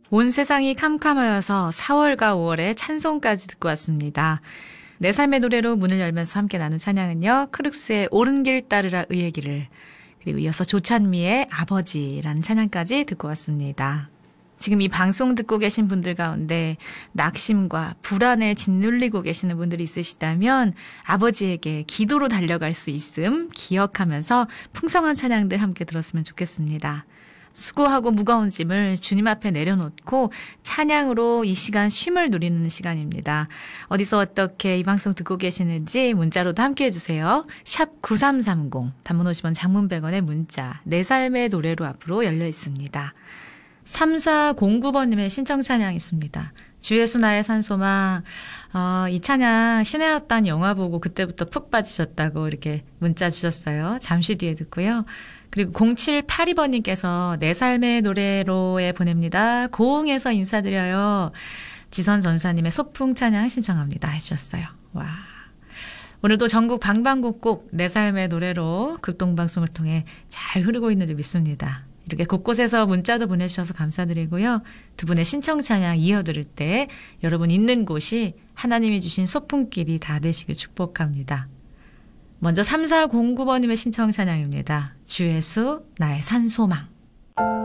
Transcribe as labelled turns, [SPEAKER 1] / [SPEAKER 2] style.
[SPEAKER 1] 온 세상이 캄캄하여서 4월과 5월에 찬송까지 듣고 왔습니다. 내 삶의 노래로 문을 열면서 함께 나눈 찬양은요. 크룩스의 옳은 길 따르라 의의 길을, 그리고 이어서 조찬미의 아버지라는 찬양까지 듣고 왔습니다. 지금 이 방송 듣고 계신 분들 가운데 낙심과 불안에 짓눌리고 계시는 분들이 있으시다면 아버지에게 기도로 달려갈 수 있음 기억하면서 풍성한 찬양들 함께 들었으면 좋겠습니다. 수고하고 무거운 짐을 주님 앞에 내려놓고 찬양으로 이 시간 쉼을 누리는 시간입니다. 어디서 어떻게 이 방송 듣고 계시는지 문자로도 함께 해주세요. 샵 9330, 단문 50원, 장문 100원의 문자, 내 삶의 노래로 앞으로 열려 있습니다. 3409번님의 신청 찬양 있습니다. 주 예수 나의 산소망. 이 찬양 신의 단 영화 보고 그때부터 푹 빠지셨다고 이렇게 문자 주셨어요. 잠시 뒤에 듣고요. 그리고 0782번님께서 내 삶의 노래로에 보냅니다. 고흥에서 인사드려요. 지선 전사님의 소풍 찬양 신청합니다 해주셨어요. 와, 오늘도 전국 방방곡곡 내 삶의 노래로 극동방송을 통해 잘 흐르고 있는 줄 믿습니다. 이렇게 곳곳에서 문자도 보내주셔서 감사드리고요. 두 분의 신청 찬양 이어들을 때 여러분 있는 곳이 하나님이 주신 소풍길이 다 되시길 축복합니다. 먼저 3409번님의 신청 찬양입니다. 주 예수 나의 산소망.